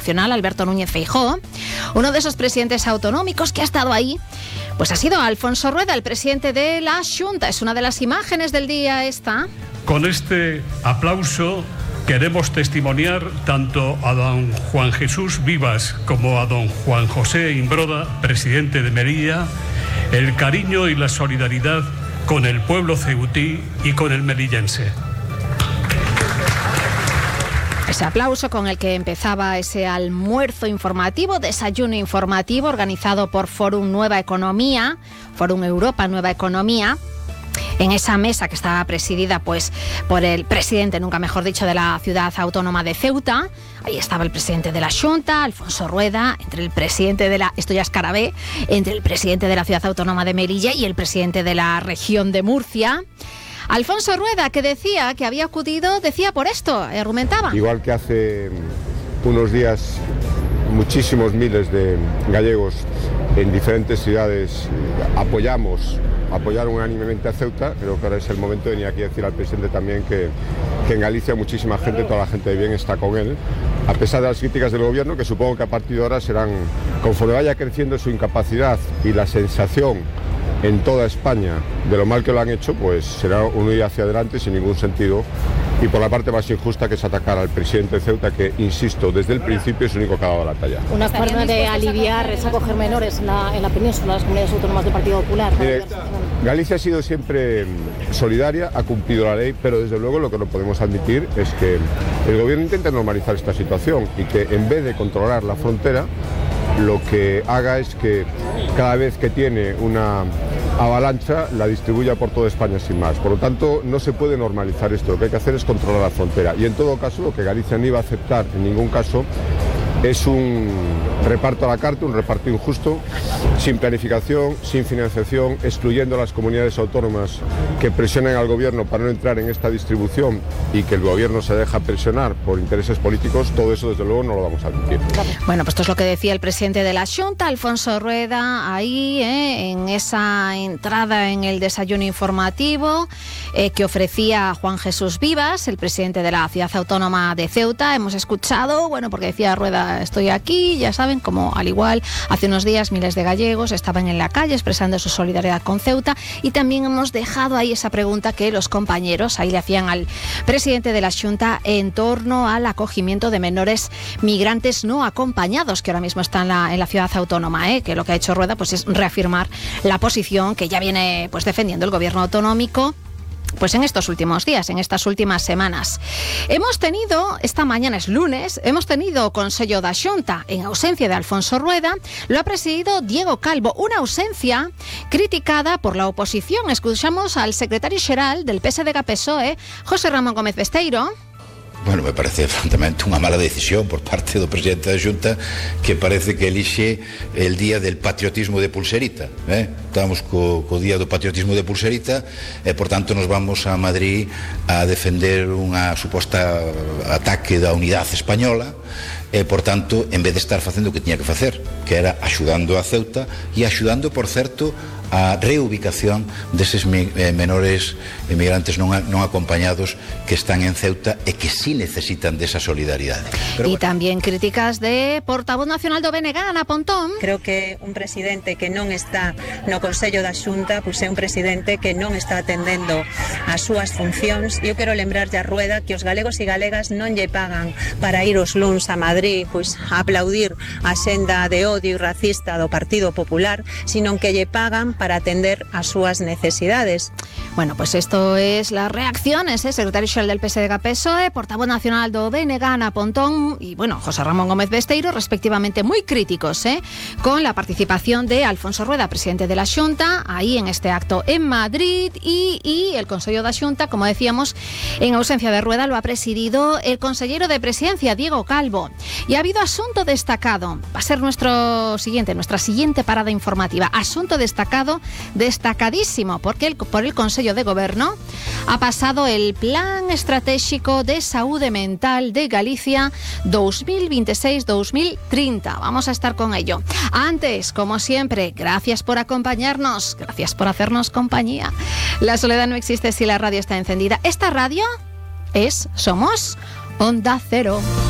Nacional, Alberto Núñez Feijóo. Uno de esos presidentes autonómicos que ha estado ahí, pues ha sido Alfonso Rueda, el presidente de la Xunta. Es una de las imágenes del día esta. Con este aplauso queremos testimoniar tanto a don Juan Jesús Vivas como a don Juan José Imbroda, presidente de Melilla, el cariño y la solidaridad con el pueblo ceutí y con el melillense. Ese aplauso con el que empezaba ese almuerzo informativo, desayuno informativo organizado por Fórum Nueva Economía, Fórum Europa Nueva Economía. En esa mesa que estaba presidida pues por el presidente, nunca mejor dicho, de la ciudad autónoma de Ceuta. Ahí estaba el presidente de la Xunta, Alfonso Rueda, entre el presidente de la, esto ya es Carabé, entre el presidente de la ciudad autónoma de Melilla y el presidente de la región de Murcia. Alfonso Rueda, que decía que había acudido, decía por esto, argumentaba. Igual que hace unos días muchísimos miles de gallegos en diferentes ciudades apoyaron unánimemente a Ceuta, creo que ahora es el momento de venir aquí a decir al presidente también que en Galicia muchísima gente, toda la gente de bien está con él, a pesar de las críticas del gobierno, que supongo que a partir de ahora serán, conforme vaya creciendo su incapacidad y la sensación en toda España de lo mal que lo han hecho, pues será un ir hacia adelante sin ningún sentido, y por la parte más injusta, que es atacar al presidente de Ceuta, que, insisto, desde el principio es el único que ha dado la talla. Una forma de aliviar es acoger menores en la península, las comunidades autónomas del Partido Popular. Galicia ha sido siempre solidaria, ha cumplido la ley, pero desde luego lo que no podemos admitir es que el gobierno intente normalizar esta situación y que en vez de controlar la frontera, lo que haga es que cada vez que tiene una avalancha la distribuya por toda España sin más. Por lo tanto, no se puede normalizar esto. Lo que hay que hacer es controlar la frontera. Y en todo caso, lo que Galicia no iba a aceptar en ningún caso es un reparto a la carta, un reparto injusto, sin planificación, sin financiación, excluyendo a las comunidades autónomas que presionen al gobierno para no entrar en esta distribución y que el gobierno se deja presionar por intereses políticos. Todo eso, desde luego, no lo vamos a admitir. Bueno, pues esto es lo que decía el presidente de la Xunta, Alfonso Rueda, ahí en esa entrada en el desayuno informativo que ofrecía Juan Jesús Vivas, el presidente de la ciudad autónoma de Ceuta. Hemos escuchado, bueno, porque decía Rueda, estoy aquí, ya saben, como al igual hace unos días miles de gallegos estaban en la calle expresando su solidaridad con Ceuta, y también hemos dejado ahí esa pregunta que los compañeros ahí le hacían al presidente de la Xunta en torno al acogimiento de menores migrantes no acompañados que ahora mismo están en la ciudad autónoma, que lo que ha hecho Rueda pues es reafirmar la posición que ya viene pues defendiendo el gobierno autonómico pues en estos últimos días, en estas últimas semanas. Hemos tenido, esta mañana es lunes, hemos tenido Consello da Xunta en ausencia de Alfonso Rueda, lo ha presidido Diego Calvo, una ausencia criticada por la oposición. Escuchamos al secretario xeral del PSDG-PSOE, José Ramón Gómez Besteiro. Bueno, me parece francamente unha mala decisión por parte do presidente da Xunta, que parece que elixe el día del patriotismo de pulserita, Estamos co día do patriotismo de pulserita e, por tanto, nos vamos a Madrid a defender unha suposta ataque da unidade española e, por tanto, en vez de estar facendo o que tiña que facer, que era axudando a Ceuta e axudando, por certo, a reubicación deses menores emigrantes non acompañados que están en Ceuta e que sí necesitan desa solidaridade. Pero, bueno. Tamén críticas de portavoz nacional do BNG, Ana Pontón. Creo que un presidente que non está no Consello da Xunta pois é un presidente que non está atendendo as súas funcións. Eu quero lembrarlle a Rueda que os galegos e galegas non lle pagan para ir os luns a Madrid pois a aplaudir a senda de odio e racista do Partido Popular, sino que lle pagan para atender a súas necesidades. Bueno, pues esto es las reacciones, secretario xeral del PSDG-PSOE, portavoz nacional do BNG, Ana Pontón, y bueno, José Ramón Gómez Besteiro, respectivamente, muy críticos con la participación de Alfonso Rueda, presidente de la Xunta, ahí en este acto en Madrid, y el Consello da Xunta, como decíamos, en ausencia de Rueda, lo ha presidido el consellero de Presidencia, Diego Calvo. Y ha habido asunto destacado, va a ser nuestra siguiente parada informativa, asunto destacado, destacadísimo, porque por el Consello de Gobierno ha pasado el Plan Estratégico de Saúde Mental de Galicia 2026-2030. Vamos a estar con ello. Antes, como siempre, gracias por acompañarnos, gracias por hacernos compañía. La soledad no existe si la radio está encendida. Esta radio somos Onda Cero.